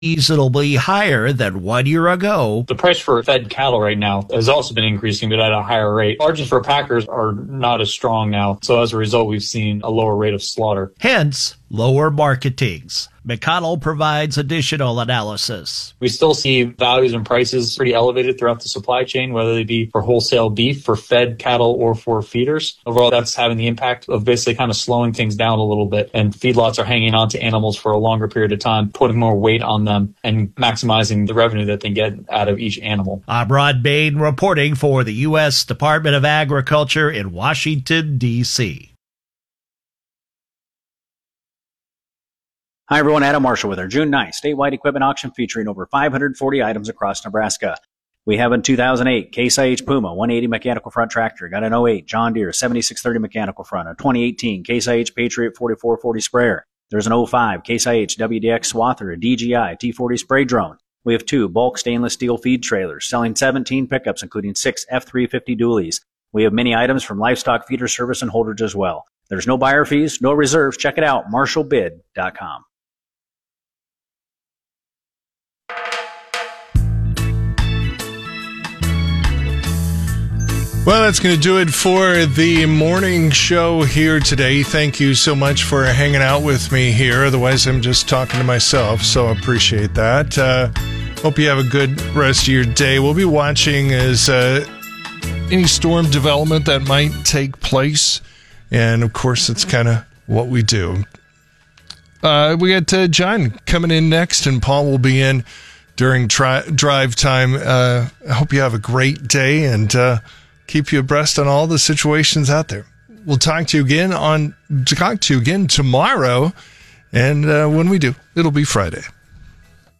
It'll be higher than 1 year ago. The price for fed cattle right now has also been increasing, but at a higher rate. Margins for packers are not as strong now, so as a result, we've seen a lower rate of slaughter. Hence, lower marketings. McConnell provides additional analysis. We still see values and prices pretty elevated throughout the supply chain, whether they be for wholesale beef, for fed cattle, or for feeders. Overall, that's having the impact of basically kind of slowing things down a little bit. And feedlots are hanging on to animals for a longer period of time, putting more weight on them and maximizing the revenue that they get out of each animal. I'm Rod Bain reporting for the U.S. Department of Agriculture in Washington, D.C. Hi, everyone. Adam Marshall with our June 9th statewide equipment auction featuring over 540 items across Nebraska. We have a 2008 Case IH Puma 180 mechanical front tractor. Got an 08 John Deere 7630 mechanical front. A 2018 Case IH Patriot 4440 sprayer. There's an 05 Case IH WDX Swather, a DJI T40 spray drone. We have 2 bulk stainless steel feed trailers selling 17 pickups, including 6 F350 dualies. We have many items from livestock feeder service and holders as well. There's no buyer fees, no reserves. Check it out, marshallbid.com. Well, that's going to do it for the morning show here today. Thank you so much for hanging out with me here. Otherwise, I'm just talking to myself, so I appreciate that. Hope you have a good rest of your day. We'll be watching as any storm development that might take place. And, of course, it's kind of what we do. We got John coming in next, and Paul will be in during drive time. I hope you have a great day, and keep you abreast on all the situations out there. We'll talk to you again tomorrow, and when we do, it'll be Friday.